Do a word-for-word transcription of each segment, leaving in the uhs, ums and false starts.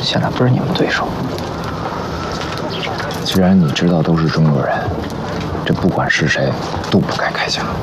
现在不是你们对手。 既然你知道都是中国人，这不管是谁都不该开枪。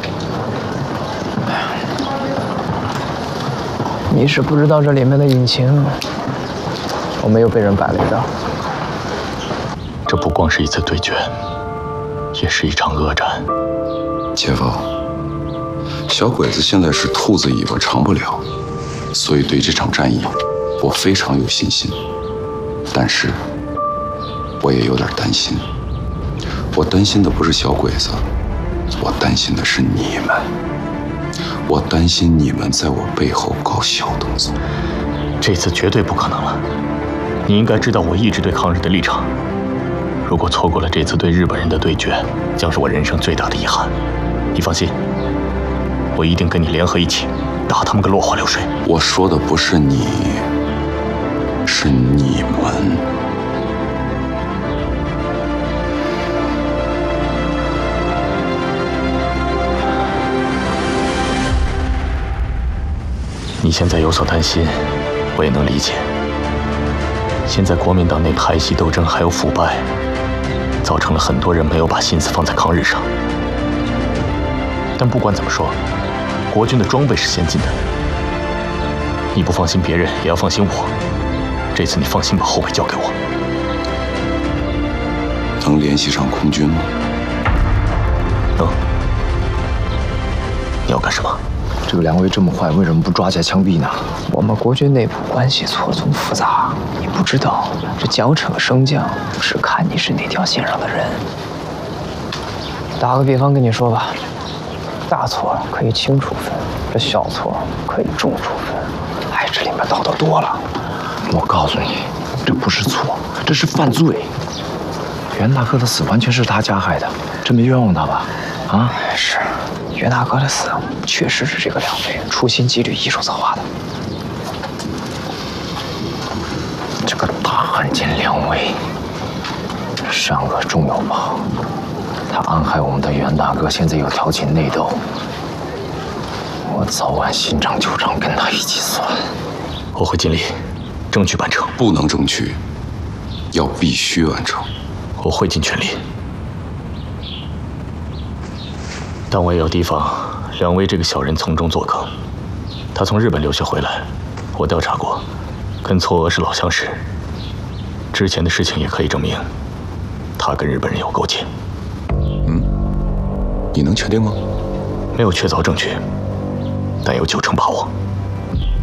你是不知道这里面的隐情，我没有被人摆了一道。 这不光是一次对决，也是一场恶战。 姐夫，小鬼子现在是兔子尾巴长不了，所以对这场战役，我非常有信心。但是，我也有点担心。我担心的不是小鬼子，我担心的是你们。我担心你们在我背后搞小动作。 这次绝对不可能了。你应该知道我一直对抗日的立场。如果错过了这次对日本人的对决，将是我人生最大的遗憾。你放心，我一定跟你联合一起，打他们个落花流水。 我说的不是你，是你们。 你现在有所担心，我也能理解。现在国民党内派系斗争还有腐败，造成了很多人没有把心思放在抗日上。但不管怎么说，国军的装备是先进的。你不放心别人，也要放心我。这次你放心把后背交给我。 能联系上空军吗？ 能。你要干什么？ 这个梁威这么坏，为什么不抓起来枪毙呢？ 我们国军内部关系错综复杂，你不知道，这奖惩升降是看你是哪条线上的人。打个比方跟你说吧，大错可以轻处分，这小错可以重处分。哎，这里面道德多了。 我告诉你，这不是错，这是犯罪。袁大哥的死完全是他加害的，这没冤枉他吧？啊， 是。袁大哥的死，确实是这个两位处心积虑、一手策划的。 这个大汉奸梁威，善恶终有报。他暗害我们的袁大哥，现在又挑起内斗，我早晚新账旧账跟他一起算。 我会尽力，争取完成。 不能争取，要必须完成。 我会尽全力。但我也要提防梁威这个小人从中作梗。他从日本留学回来，我调查过，跟嵯峨是老相识。之前的事情也可以证明，他跟日本人有勾结。 嗯，你能确定吗？ 没有确凿证据，但有九成把握。